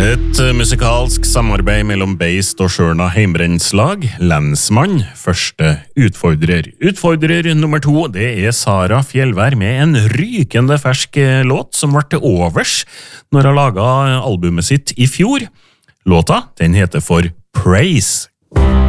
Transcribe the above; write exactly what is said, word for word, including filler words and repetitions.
Et musikalsk samarbeid mellom Beist og Sjørna Heimbrenslag, Lensmann, første utfordrer. Utfordrer nummer to, det er Sara Fjellvær med en rykende fersk låt som ble til overs når hun laget albumet sitt i fjor. Låta, den heter for Praise.